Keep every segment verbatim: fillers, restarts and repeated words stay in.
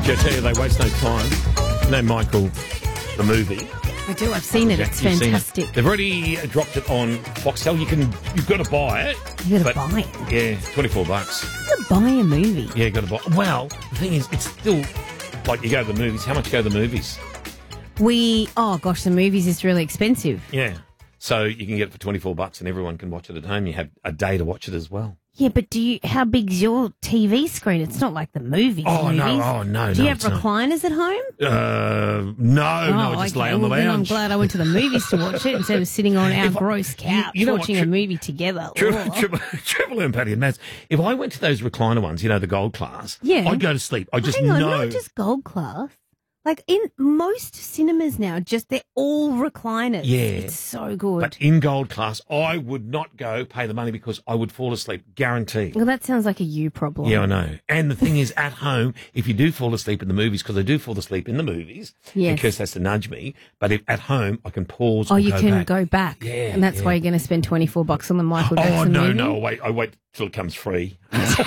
I tell you, they waste no time. You know Michael, the movie. I do. I've seen it. It's You've seen fantastic. it. They've already dropped it on Foxtel. You can, you've got to buy it. You got to but- buy it. Yeah, twenty-four bucks. You got to buy a movie. Yeah, got to buy. Well, the thing is, it's still like you go to the movies. How much go to the movies? We, oh gosh, the movies is really expensive. Yeah. So you can get it for twenty-four bucks and everyone can watch it at home. You have a day to watch it as well. Yeah, but do you? How big's your T V screen? It's not like the movies. Oh, movies. no, oh, no, Do no, you have it's not. recliners at home? Uh, no, no, oh, just okay. lay on the well, then I'm lounge. glad I went to the movies to watch it instead of sitting on our If I- gross couch you know what, watching tri- a movie together. Triple, Oh. triple, triple M, Paddy and Mads. If I went to those recliner ones, you know, the gold class, Yeah. I'd go to sleep. I just Hang on, know. not just gold class. Like in most cinemas now, just they're all recliners. Yeah. It's so good. But in gold class, I would not go pay the money because I would fall asleep, guaranteed. well, that sounds like a you problem. Yeah, I know. And the thing is, at home, if you do fall asleep in the movies, because I do fall asleep in the movies, Yes. and Kirst has to nudge me, but if at home, I can pause Oh, or you go can back. go back. Yeah, And that's yeah. why you're going to spend twenty-four bucks on the Michael Oh, Jackson no, movie? no, wait, I wait till it comes free. That's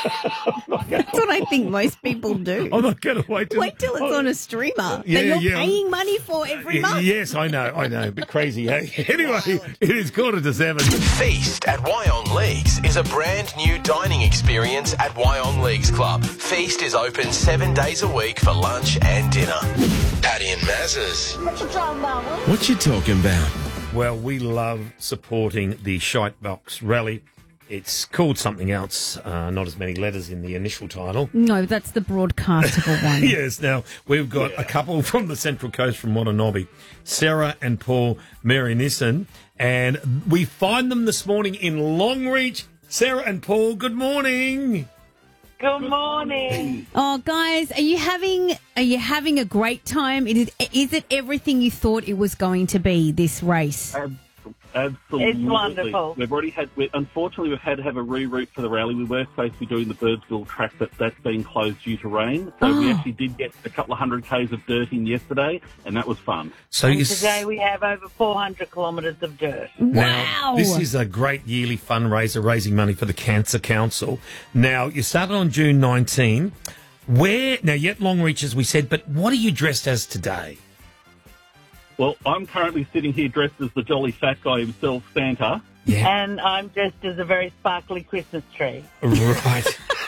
what I think most people do. I'm not going to wait till... Wait till it's on a streamer Yeah, that you're yeah. paying money for every Y- month. Yes, I know, I know. A bit crazy, hey? Anyway, it is quarter to seven. Feast at Wyong Leagues is a brand new dining experience at Wyong Leagues Club. Feast is open seven days a week for lunch and dinner. Paddy and Maz's. What you talking about? Well, we love supporting the Shite Box Rally. It's called something else, uh, not as many letters in the initial title. No, that's the broadcastable one. Yes, now we've got a couple from the Central Coast from Wananobi, Sarah and Paul Marinissen, and we find them this morning in Longreach. Sarah and Paul, good morning. Good morning. Oh, guys, are you having are you having a great time? It is, is it everything you thought it was going to be, this race? Ab- Absolutely. It's wonderful. We've already had, we, unfortunately, we've had to have a reroute for the rally. We were supposed to be doing the Birdsville track, but that's been closed due to rain. So we Oh. actually did get a couple of hundred k's of dirt in yesterday, and that was fun. So And you today we have over four hundred kilometres of dirt. Now, Wow. this is a great yearly fundraiser raising money for the Cancer Council. Now, you started on June nineteenth. Where, now, yet Longreach, as we said, but what are you dressed as today? Well, I'm currently sitting here dressed as the jolly fat guy himself, Santa. Yeah. And I'm dressed as a very sparkly Christmas tree. Right.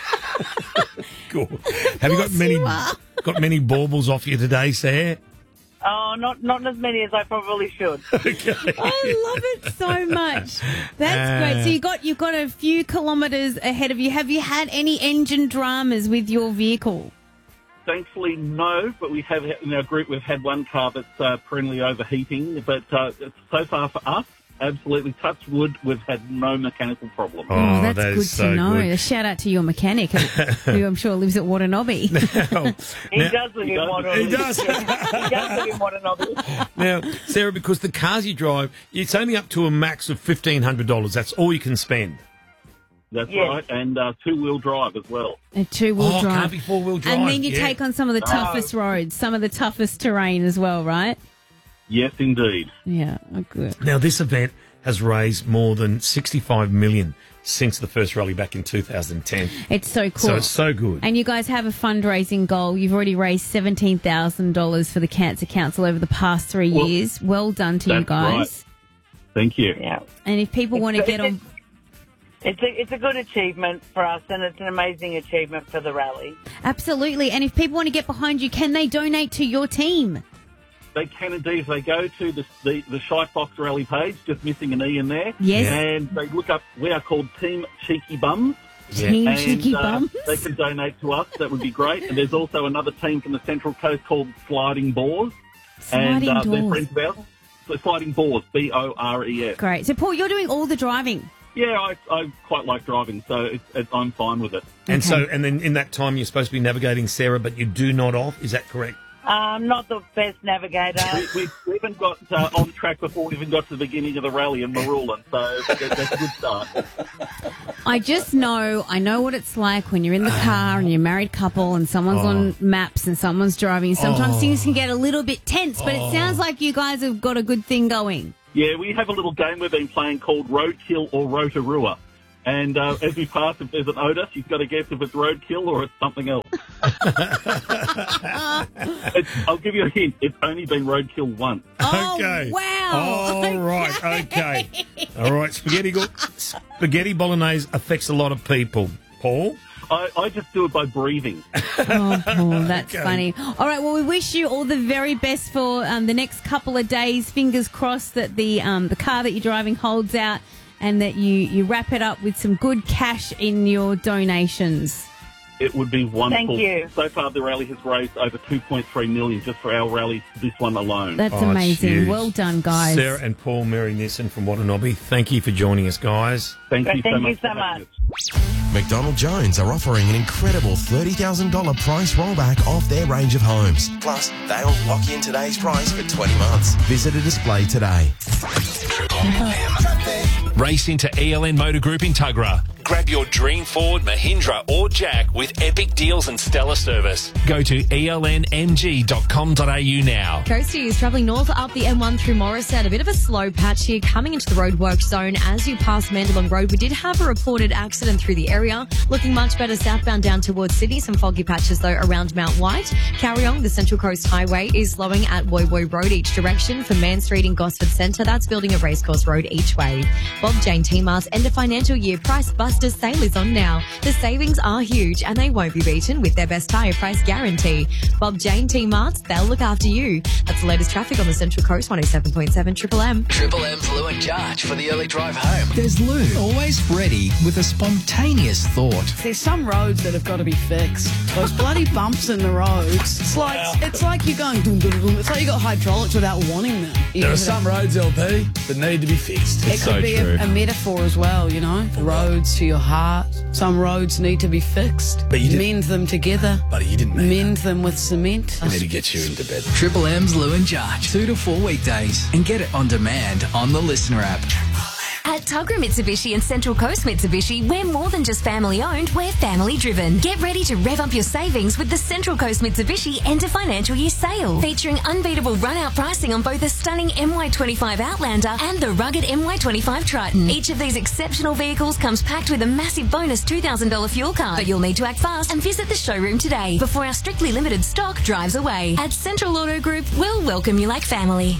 Cool. Have you got many you are. got many baubles off you today, Sarah? Oh, not not as many as I probably should. Okay. I love it so much. That's Uh, great. So you got you've got a few kilometres ahead of you. Have you had any engine dramas with your vehicle? Thankfully, no, but we have, in our group, we've had one car that's uh, perennially overheating. But uh, so far for us, absolutely, touch wood, we've had no mechanical problem. Oh, Oh, that's that good is to so know. good. A shout out to your mechanic, who I'm sure lives at Watanabe. Now, He now- does live in does. Wananobi. He does. he does live in Wananobi. now, Sarah, because the cars you drive, it's only up to a max of fifteen hundred dollars. That's all you can spend. That's Yes. right, and uh, two-wheel drive as well. A two-wheel Oh, drive. can't be four-wheel drive. And then you yeah. take on some of the toughest roads, some of the toughest terrain as well, right? Yes, indeed. Yeah, oh, good. Now, this event has raised more than sixty-five million dollars since the first rally back in two thousand ten. It's so cool. So it's so good. And you guys have a fundraising goal. You've already raised seventeen thousand dollars for the Cancer Council over the past three Well, years. Well done to you that's guys. right. Thank you. Yeah. And if people want to It's- get on... It's a, it's a good achievement for us, and it's an amazing achievement for the rally. Absolutely. And if people want to get behind you, can they donate to your team? They can indeed. If they go to the, the, the Shite Box Rally page, just missing an E in there. Yes. And they look up, we are called Team Cheeky Bums. Team and Cheeky uh, Bums? they can donate to us. That would be great. And there's also another team from the Central Coast called Sliding Boars. Sliding and uh, they're doors. friends of ours. So Sliding Boars, B O R E S. Great. So, Paul, you're doing all the driving. Yeah, I, I quite like driving, so it's, it's, I'm fine with it. And Okay. so, and then in that time, you're supposed to be navigating Sarah, but you do not off. Is that correct? Um, not the best navigator. We, we even got uh, on track before we even got to the beginning of the rally in Marulan, so that, that's a good start. I just know, I know what it's like when you're in the car and you're a married couple and someone's on maps and someone's driving. Sometimes Oh. things can get a little bit tense, but it sounds like you guys have got a good thing going. Yeah, we have a little game we've been playing called Roadkill or Rotorua. And uh, as we pass, if there's an odour, she's got to guess if it's roadkill or it's something else. it's, I'll give you a hint. It's only been roadkill once. Oh, Okay. wow. All Okay. right. Okay. All right. Spaghetti, go- spaghetti bolognese affects a lot of people. Paul? I, I just do it by breathing. Oh, Paul, that's Okay. funny. All right, well, we wish you all the very best for um, the next couple of days. Fingers crossed that the um, the car that you're driving holds out and that you, you wrap it up with some good cash in your donations. It would be wonderful. Thank you. So far, the rally has raised over two point three million just for our rally, this one alone. That's Oh, it's amazing. huge. Well done, guys. Sarah and Paul Mary Nissen from Watanabe, thank you for joining us, guys. Thank you Thank so you much. so for having much. us. McDonald Jones are offering an incredible thirty thousand dollars price rollback off their range of homes. Plus, they'll lock in today's price for twenty months. Visit a display today. Race into E L N Motor Group in Tuggerah. Grab your dream Ford, Mahindra or Jack with epic deals and stellar service. Go to E L N M G dot com dot a u now. Coastie is travelling north up the M one through Morristown. A bit of a slow patch here coming into the roadwork zone as you pass Mandalong Road. We did have a reported accident through the area. Looking much better southbound down towards Sydney. Some foggy patches though around Mount White. Carryong, the Central Coast Highway, is slowing at Woy Woy Road each direction from Man Street in Gosford Centre. That's building at Racecourse Road each way. Bob Jane T-Mart's end of financial year price buster sale is on now. The savings are huge and they won't be beaten with their best tyre price guarantee. Bob Jane T-Mart's, they'll look after you. That's the latest traffic on the Central Coast, one oh seven point seven Triple M. Triple M's Lou and Jarch for the early drive home. There's Lou, always ready with a spontaneous thought. There's some roads that have got to be fixed. Those bloody bumps in the roads. It's like it's like you're going dum dum dum. It's like you got hydraulics without wanting them. You There know, are some roads, L P, that need to be fixed. It could be a, a metaphor as well, you know. Roads to your heart. Some roads need to be fixed. But you didn't- Mend them together. Buddy, you didn't mean Mend them with cement. that. I need to get you into bed. Triple M's Lou and Jarch, two to four weekdays, and get it on demand on the Listener app. At Tuggerah Mitsubishi and Central Coast Mitsubishi, we're more than just family owned, we're family driven. Get ready to rev up your savings with the Central Coast Mitsubishi end of financial year sale, featuring unbeatable run out pricing on both the stunning M Y twenty-five Outlander and the rugged M Y twenty-five Triton. Each of these exceptional vehicles comes packed with a massive bonus two thousand dollars fuel card, but you'll need to act fast and visit the showroom today before our strictly limited stock drives away. At Central Auto Group, we'll welcome you like family.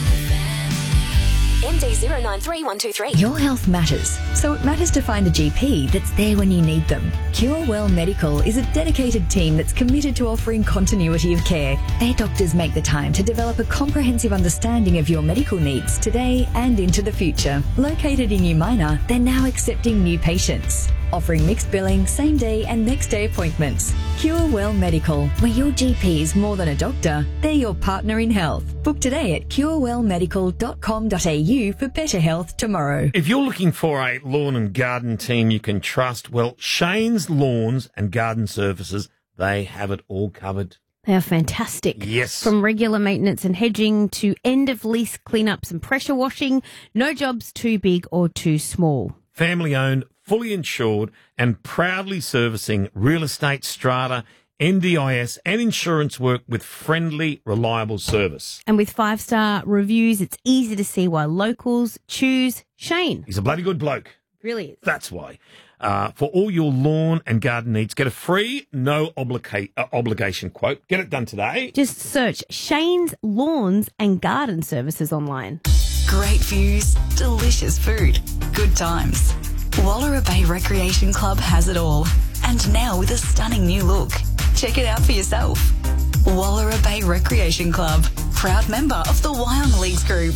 M D zero nine three one two three. Your health matters, so it matters to find a G P that's there when you need them. CureWell Medical is a dedicated team that's committed to offering continuity of care. Their doctors make the time to develop a comprehensive understanding of your medical needs today and into the future. Located in Umina, they're now accepting new patients, offering mixed billing, same day and next day appointments. CureWell Medical, where your G P is more than a doctor, they're your partner in health. Book today at curewell medical dot com dot a u for better health tomorrow. If you're looking for a lawn and garden team you can trust, well, Shane's Lawns and Garden Services, they have it all covered. They are fantastic. Yes. From regular maintenance and hedging to end-of-lease cleanups and pressure washing, no job's too big or too small. Family owned, fully insured, and proudly servicing real estate strata, N D I S and insurance work with friendly, reliable service. And with five-star reviews, it's easy to see why locals choose Shane. He's a bloody good bloke. Really is. That's why. Uh, for all your lawn and garden needs, get a free, no obliga- uh, obligation quote. Get it done today. Just search Shane's Lawns and Garden Services online. Great views, delicious food, good times. Wallara Bay Recreation Club has it all. And now with a stunning new look. Check it out for yourself. Wallara Bay Recreation Club, proud member of the Wyong Leagues Group.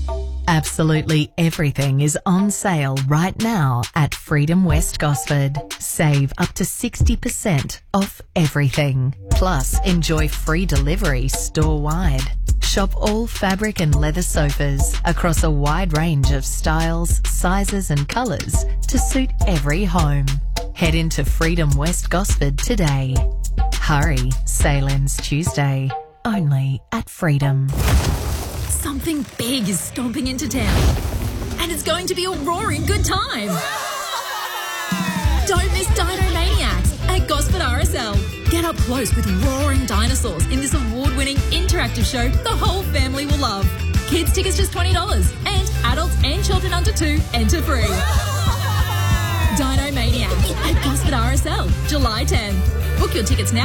Absolutely everything is on sale right now at Freedom West Gosford. Save up to sixty percent off everything. Plus, enjoy free delivery store-wide. Shop all fabric and leather sofas across a wide range of styles, sizes and colours to suit every home. Head into Freedom West Gosford today. Hurry, sale ends Tuesday. Only at Freedom. Something big is stomping into town, and it's going to be a roaring good time. Don't miss Dino Maniacs at Gosford R S L. Get up close with roaring dinosaurs in this award-winning interactive show the whole family will love. Kids tickets just twenty dollars, and adults and children under two enter free. Dino Maniac at Gosford R S L, July tenth. Book your tickets now